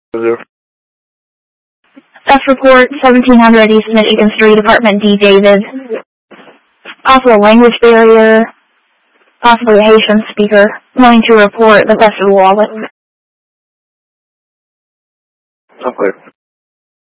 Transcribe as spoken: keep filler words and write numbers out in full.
F report seventeen hundred East Michigan Street, Apartment D, David. Possible language barrier, possibly a Haitian speaker, wanting to report the theft of the wallet. Okay.